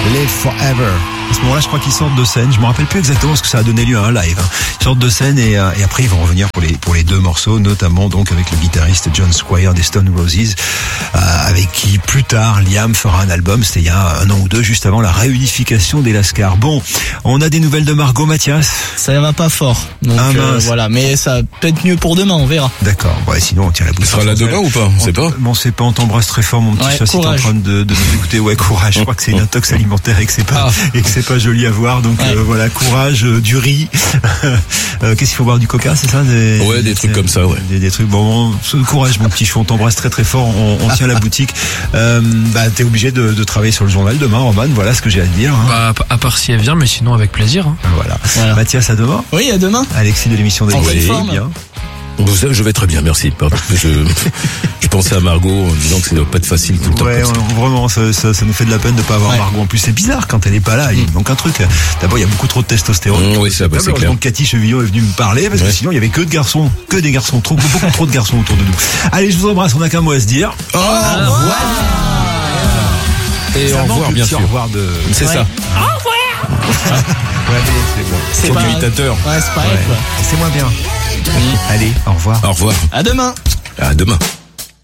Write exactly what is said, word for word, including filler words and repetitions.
Live Forever. À ce moment-là, je crois qu'ils sortent de scène. Je me rappelle plus exactement ce que ça a donné lieu à un live. Hein. Ils sortent de scène et, euh, et après ils vont revenir pour les pour les deux morceaux, notamment donc avec le guitariste John Squire des Stone Roses, euh, avec qui plus tard Liam fera un album. C'était il y a un an ou deux, juste avant la réunification des Lascars. Bon, on a des nouvelles de Margot, Mathias. Ça va pas fort. Donc ah, euh, voilà, mais ça peut être mieux pour demain, on verra. D'accord. Bon, sinon on tient la bouche. Tu seras là demain ou pas? On sait pas. On sait pas. On t'embrasse très fort, mon petit ouais, chat. Si t'es en train de, de nous écouter, ouais, courage. Je crois que c'est une intox alimentaire et que c'est pas ah. et que c'est pas joli à voir. Donc ouais. euh, voilà, courage, euh, du riz. euh, Qu'est-ce qu'il faut boire, du coca, c'est ça? Des, ouais, des, des trucs comme ça, ouais. Des, des trucs. Bon, courage, mon petit chou. On t'embrasse très très fort. On, on tient la boutique. Euh, bah, t'es obligé de, de travailler sur le journal demain, Roman. Voilà ce que j'ai à te dire. Hein. Bah, à part si elle vient, mais sinon avec plaisir. Hein. Voilà. voilà. Mathias, à demain. Oui, à demain. Alexis de l'émission des oui, bien. Je vais très bien, merci. Je, je pensais à Margot en disant que ça doit pas être facile tout le temps. Ouais, on, vraiment, ça, ça, ça nous fait de la peine de pas avoir ouais. Margot. En plus, c'est bizarre quand elle est pas là. Il mmh. manque un truc. D'abord, il y a beaucoup trop de testostérone. Mmh, oui, ça, bah, c'est clair. Donc, Cathy Chevillon est venue me parler parce ouais. que sinon, il y avait que de garçons, que des garçons, trop, beaucoup trop de garçons autour de nous. Allez, je vous embrasse. On n'a qu'un mot à se dire. Au revoir. revoir. Et au revoir, bien sûr. Au revoir de. C'est ouais. ça. Au revoir. Ouais, c'est bon. C'est Sur pas... l'imitateur. Ouais, c'est pareil. Ouais. C'est moins bien. Mmh. Allez, au revoir. Au revoir. À demain. À demain.